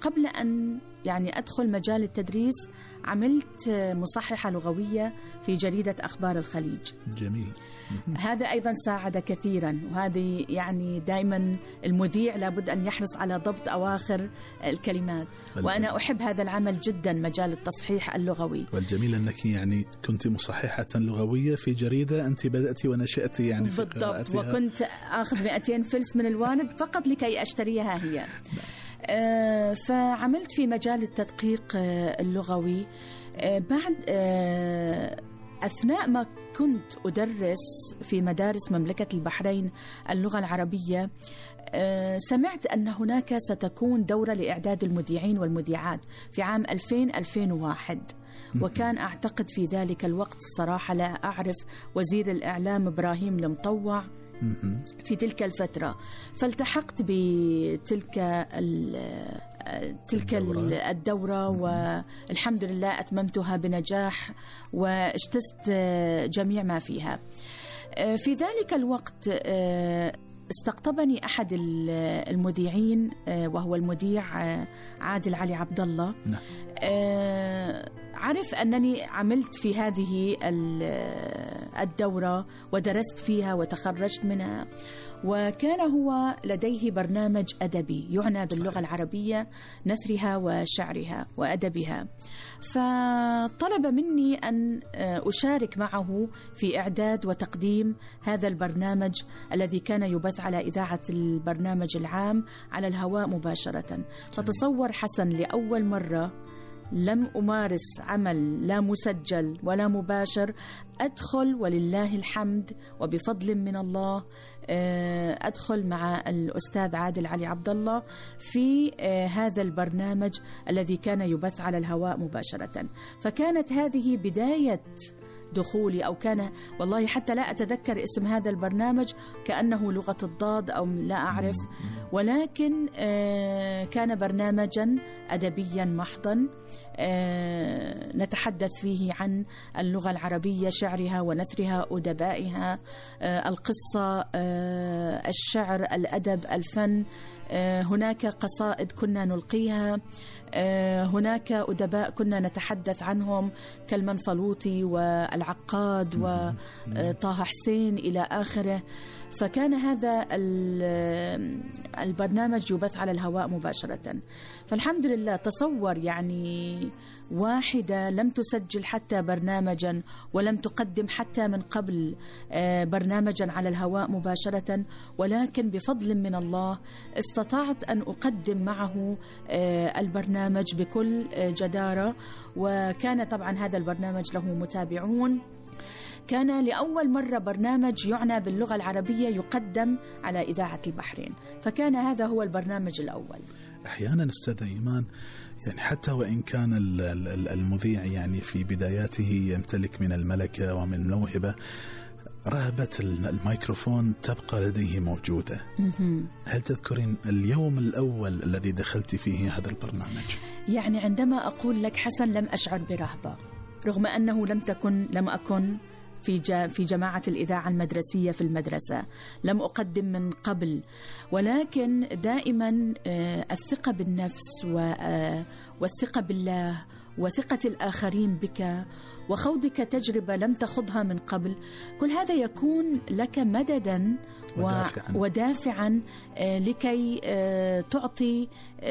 قبل أن يعني أدخل مجال التدريس عملت مصححة لغوية في جريدة أخبار الخليج. جميل. هذا أيضا ساعد كثيرا، وهذه يعني دائما المذيع لابد أن يحرص على ضبط أواخر الكلمات، وأنا أحب هذا العمل جدا، مجال التصحيح اللغوي. والجميل أنك يعني كنت مصححة لغوية في جريدة أنت بدأت ونشأت يعني في بالضبط، وكنت أخذ 200 فلس من الوالد فقط لكي أشتريها هي. فعملت في مجال التدقيق اللغوي. بعد أثناء ما كنت أدرس في مدارس مملكة البحرين اللغة العربية، سمعت أن هناك ستكون دورة لإعداد المذيعين والمذيعات في عام 2000-2001، وكان أعتقد في ذلك الوقت صراحة لا أعرف وزير الإعلام إبراهيم المطوع في تلك الفترة، فالتحقت بتلك الدورة والحمد لله أتممتها بنجاح واجتزت جميع ما فيها. في ذلك الوقت استقطبني أحد المذيعين وهو المذيع عادل علي عبد الله. عرف أنني عملت في هذه الدورة ودرست فيها وتخرجت منها، وكان هو لديه برنامج أدبي يعنى باللغة العربية، نثرها وشعرها وأدبها، فطلب مني أن أشارك معه في إعداد وتقديم هذا البرنامج الذي كان يبث على إذاعة البرنامج العام على الهواء مباشرة. فتصور حسن، لأول مرة لم أمارس عمل لا مسجل ولا مباشر، أدخل ولله الحمد وبفضل من الله أدخل مع الأستاذ عادل علي عبد الله في هذا البرنامج الذي كان يبث على الهواء مباشرة. فكانت هذه بداية دخولي، أو كان والله حتى لا أتذكر اسم هذا البرنامج، كأنه لغة الضاد أو لا أعرف، ولكن كان برنامجا أدبيا محضا نتحدث فيه عن اللغة العربية، شعرها ونثرها، أدبائها، القصة، الشعر، الأدب، الفن. هناك قصائد كنا نلقيها، هناك أدباء كنا نتحدث عنهم كالمنفلوطي والعقاد وطه حسين إلى آخره. فكان هذا البرنامج يبث على الهواء مباشرة. فالحمد لله، تصور يعني واحدة لم تسجل حتى برنامجا ولم تقدم حتى من قبل برنامجا على الهواء مباشرة، ولكن بفضل من الله استطعت أن أقدم معه البرنامج بكل جدارة. وكان طبعا هذا البرنامج له متابعون. كان لأول مرة برنامج يعنى باللغة العربية يقدم على إذاعة البحرين، فكان هذا هو البرنامج الأول. أحيانا أستاذ إيمان، يعني حتى وإن كان المذيع يعني في بداياته يمتلك من الملكة ومن الموهبة، رهبة الميكروفون تبقى لديه موجودة. هل تذكرين اليوم الأول الذي دخلت فيه هذا البرنامج؟ يعني عندما أقول لك حسن لم أشعر برهبة، رغم أنه لم أكن في جماعة الإذاعة المدرسية في المدرسة، لم أقدم من قبل، ولكن دائما الثقة بالنفس والثقة بالله وثقة الآخرين بك وخوضك تجربة لم تخضها من قبل، كل هذا يكون لك مددا ودافعا لكي تعطي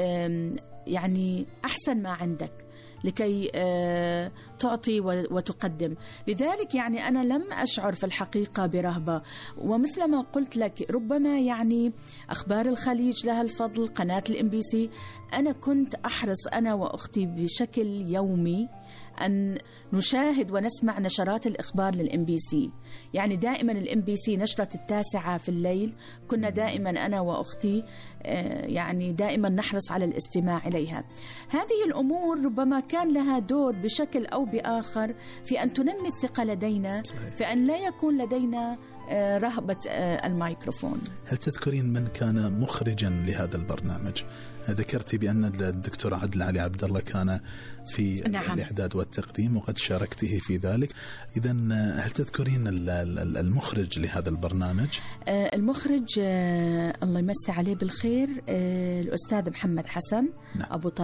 يعني أحسن ما عندك، لكي تعطي وتقدم. لذلك يعني أنا لم أشعر في الحقيقة برهبة، ومثل ما قلت لك ربما يعني أخبار الخليج لها الفضل، قناة الMBC، أنا كنت أحرص أنا وأختي بشكل يومي أن نشاهد ونسمع نشرات الإخبار للMBC. يعني دائما الMBC نشرة 9 في الليل، كنا دائما أنا وأختي يعني دائما نحرص على الاستماع إليها. هذه الأمور ربما كان لها دور بشكل أو بآخر في أن تنمي الثقة لدينا، في أن لا يكون لدينا رهبة الميكروفون. هل تذكرين من كان مخرجا لهذا البرنامج؟ ذكرتي بأن الدكتور عادل علي عبد الله كان في الإعداد والتقديم وقد شاركته في ذلك. إذن هل تذكرين المخرج لهذا البرنامج؟ المخرج الله يمسي عليه بالخير الأستاذ محمد حسن أبو طلال.